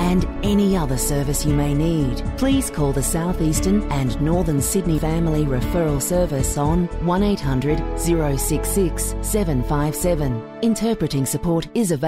and any other service you may need. Please call the South Eastern and Northern Sydney Family Referral Service on 1800 066 757. Interpreting support is available.